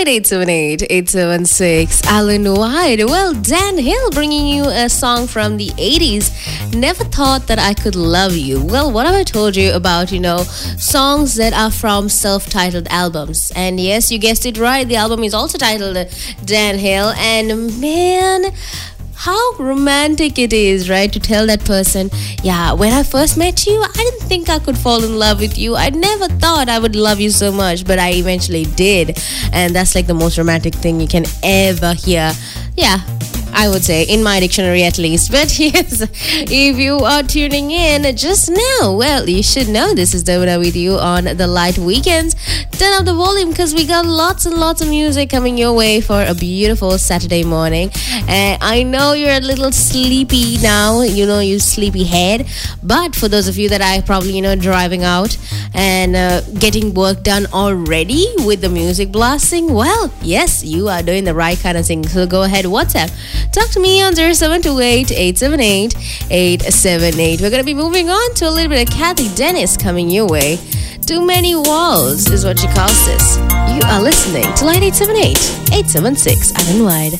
Light 878-876, Alan White. Well, Dan Hill bringing you a song from the 80s. Never thought that I could love you. Well, what have I told you about, songs that are from self-titled albums? And yes, you guessed it right. The album is also titled Dan Hill. And man, how romantic it is, right? To tell that person, yeah, when I first met you, I didn't think I could fall in love with you. I never thought I would love you so much, but I eventually did. And that's like the most romantic thing you can ever hear. Yeah, I would say, in my dictionary at least. But yes, if you are tuning in just now, well, you should know this is Devina with you on the Light Weekends. Turn up the volume because we got lots and lots of music coming your way for a beautiful Saturday morning. And I know you're a little sleepy now, you sleepy head. But for those of you that are probably, driving out and getting work done already with the music blasting, well, yes, you are doing the right kind of thing. So go ahead, WhatsApp. Talk to me on 0728-878-878. We're going to be moving on to a little bit of Kathy Dennis coming your way. Too Many Walls is what she calls this. You are listening to Light 878-876 Alan Wide.